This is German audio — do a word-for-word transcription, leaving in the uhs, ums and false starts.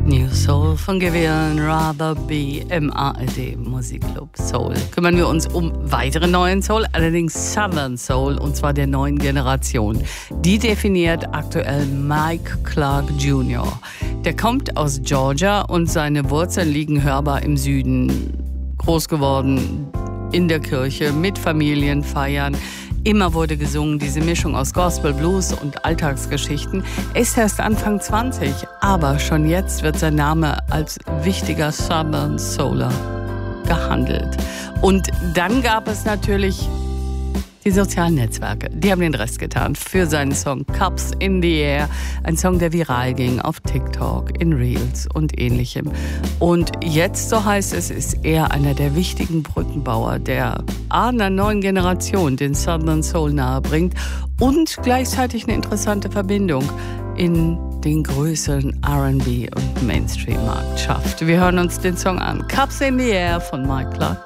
New Soul von Gewehren, Rather Be im A R D Musikclub Soul. Kümmern wir uns um weitere neuen Soul, allerdings Southern Soul, und zwar der neuen Generation. Die definiert aktuell Mike Clark Junior Der kommt aus Georgia und seine Wurzeln liegen hörbar im Süden. Groß geworden in der Kirche, mit Familienfeiern. Immer wurde gesungen, diese Mischung aus Gospel, Blues und Alltagsgeschichten. Er ist erst Anfang zwanzig, aber schon jetzt wird sein Name als wichtiger Southern Souler gehandelt. Und dann gab es natürlich die sozialen Netzwerke. Die haben den Rest getan für seinen Song Cups in the Air. Ein Song, der viral ging auf TikTok, in Reels und ähnlichem. Und jetzt, so heißt es, ist er einer der wichtigen Brückenbauer, der einer neuen Generation den Southern Soul nahebringt und gleichzeitig eine interessante Verbindung in den größeren R and B und Mainstream-Markt schafft. Wir hören uns den Song an. Cups in the Air von Mike Clark.